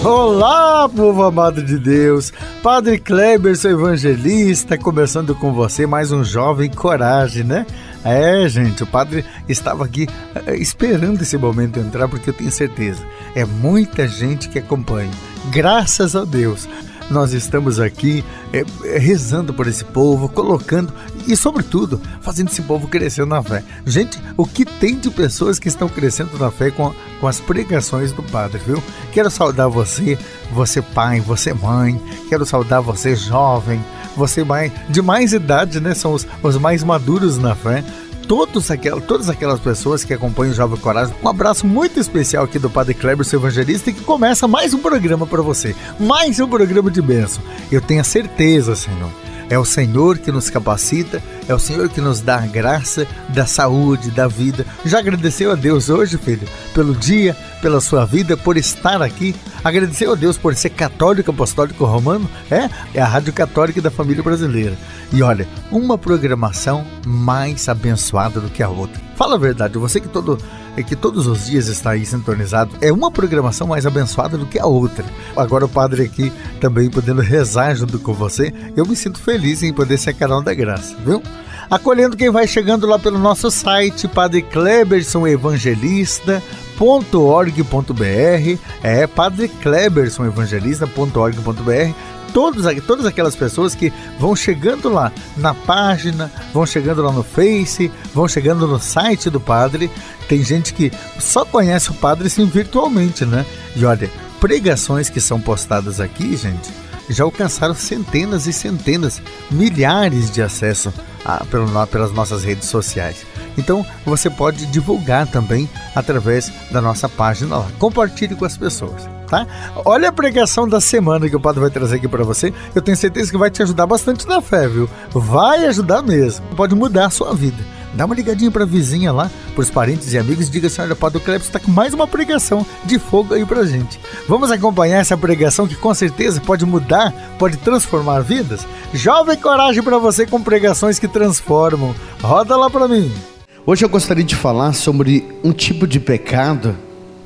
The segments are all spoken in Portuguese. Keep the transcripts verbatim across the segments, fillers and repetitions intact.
Olá, povo amado de Deus, Padre Kleber, seu evangelista, começando com você mais um Jovem Coragem, né? É, gente, o padre estava aqui uh, esperando esse momento entrar, porque eu tenho certeza, é muita gente que acompanha, graças a Deus. Nós estamos aqui é, rezando por esse povo, colocando e, sobretudo, fazendo esse povo crescer na fé. Gente, o que tem de pessoas que estão crescendo na fé com, com as pregações do padre, viu? Quero saudar você, você pai, você mãe, quero saudar você jovem, você mais, de mais idade, né? São os, os mais maduros na fé. Todos aquel, todas aquelas pessoas que acompanham o Jovem Coragem, um abraço muito especial aqui do Padre Kleber, seu evangelista, que começa mais um programa para você, mais um programa de bênção. Eu tenho a certeza, Senhor, é o Senhor que nos capacita, é o Senhor que nos dá a graça da saúde, da vida. Já agradeceu a Deus hoje, filho, pelo dia, pela sua vida, por estar aqui? Agradeceu a Deus por ser católico, apostólico, romano? É, é a Rádio Católica da Família Brasileira. E olha, uma programação mais abençoada do que a outra. Fala a verdade, você que, todo, que todos os dias está aí sintonizado, é uma programação mais abençoada do que a outra. Agora o padre aqui também podendo rezar junto com você, eu me sinto feliz em poder ser canal da graça, viu? Acolhendo quem vai chegando lá pelo nosso site, Padre Kleberson Evangelista ponto org ponto br, é Padre Kleberson Evangelista ponto org ponto br. Todos, todas aquelas pessoas que vão chegando lá na página, vão chegando lá no Face, vão chegando no site do padre. Tem gente que só conhece o padre assim virtualmente, né? E olha, pregações que são postadas aqui, gente, já alcançaram centenas e centenas, milhares de acessos a, pelo, pelas nossas redes sociais. Então você pode divulgar também através da nossa página lá. Compartilhe com as pessoas, tá? Olha a pregação da semana que o padre vai trazer aqui para você. Eu tenho certeza que vai te ajudar bastante na fé, viu? Vai ajudar mesmo. Pode mudar a sua vida. Dá uma ligadinha para a vizinha lá, para os parentes e amigos, e diga assim: olha, o Padre Kleber está com mais uma pregação de fogo aí pra gente. Vamos acompanhar essa pregação que com certeza pode mudar, pode transformar vidas? Jovem Coragem para você com pregações que transformam. Roda lá para mim. Hoje eu gostaria de falar sobre um tipo de pecado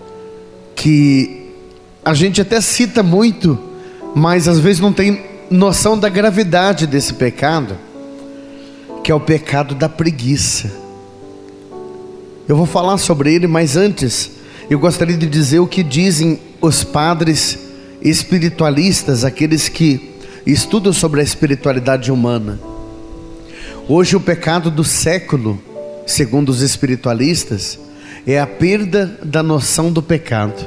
que a gente até cita muito, mas às vezes não tem noção da gravidade desse pecado, que é o pecado da preguiça. Eu vou falar sobre ele, mas antes eu gostaria de dizer o que dizem os padres espiritualistas, aqueles que estudam sobre a espiritualidade humana. Hoje o pecado do século, segundo os espiritualistas, é a perda da noção do pecado.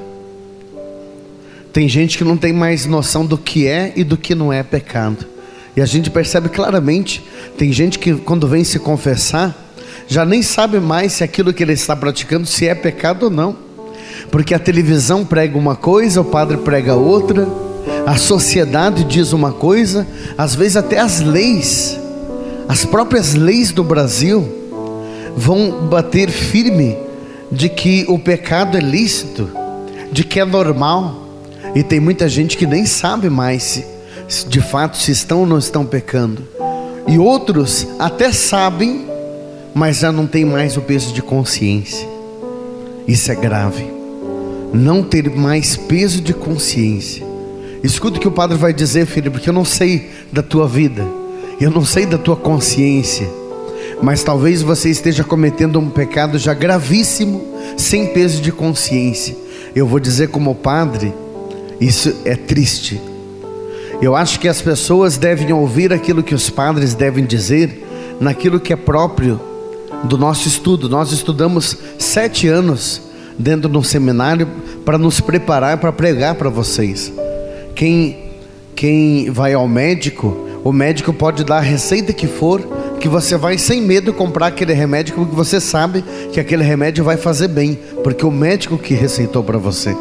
Tem gente que não tem mais noção do que é e do que não é pecado. E a gente percebe claramente, tem gente que quando vem se confessar, já nem sabe mais se aquilo que ele está praticando, se é pecado ou não. Porque a televisão prega uma coisa, o padre prega outra, a sociedade diz uma coisa, às vezes até as leis, as próprias leis do Brasil vão bater firme de que o pecado é lícito, de que é normal. E tem muita gente que nem sabe mais se, de fato, se estão ou não estão pecando. E outros até sabem, mas já não tem mais o peso de consciência. Isso é grave. Não ter mais peso de consciência. Escuta o que o padre vai dizer, filho, porque eu não sei da tua vida, eu não sei da tua consciência, mas talvez você esteja cometendo um pecado já gravíssimo, sem peso de consciência. Eu vou dizer como padre, isso é triste. Eu acho que as pessoas devem ouvir aquilo que os padres devem dizer, naquilo que é próprio do nosso estudo. Nós estudamos sete anos dentro de um seminário para nos preparar para pregar para vocês. Quem, quem vai ao médico, o médico pode dar a receita que for, que você vai sem medo comprar aquele remédio, porque você sabe que aquele remédio vai fazer bem, porque o médico que receitou para você.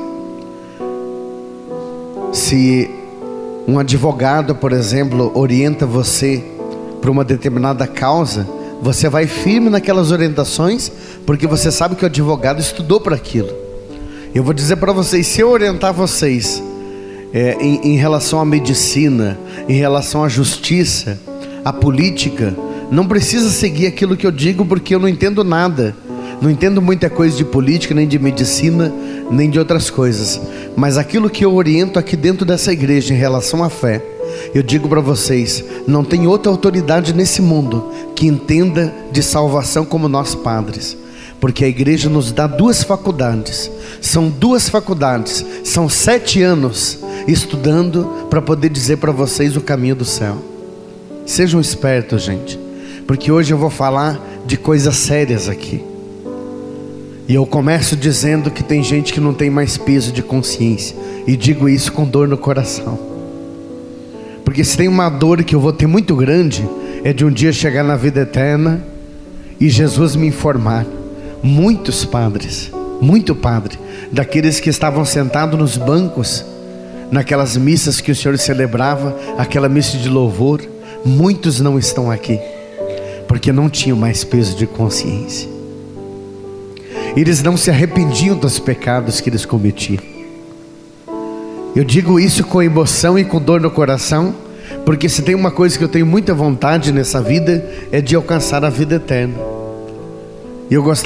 Se um advogado, por exemplo, orienta você para uma determinada causa, você vai firme naquelas orientações, porque você sabe que o advogado estudou para aquilo. Eu vou dizer para vocês, se eu orientar vocês é, em, em relação à medicina, em relação à justiça, à política, não precisa seguir aquilo que eu digo, porque eu não entendo nada. Não entendo muita coisa de política, nem de medicina, nem de outras coisas. Mas aquilo que eu oriento aqui dentro dessa igreja em relação à fé, eu digo para vocês, não tem outra autoridade nesse mundo que entenda de salvação como nós padres. Porque a igreja nos dá duas faculdades. São duas faculdades. São sete anos estudando para poder dizer para vocês o caminho do céu. Sejam espertos, gente. Porque hoje eu vou falar de coisas sérias aqui. E eu começo dizendo que tem gente que não tem mais peso de consciência. E digo isso com dor no coração. Porque se tem uma dor que eu vou ter muito grande, é de um dia chegar na vida eterna e Jesus me informar. Muitos padres, muito padre, daqueles que estavam sentados nos bancos, naquelas missas que o Senhor celebrava, aquela missa de louvor, muitos não estão aqui, porque não tinham mais peso de consciência. Eles não se arrependiam dos pecados que eles cometiam. Eu digo isso com emoção e com dor no coração, porque se tem uma coisa que eu tenho muita vontade nessa vida, é de alcançar a vida eterna. E eu gostaria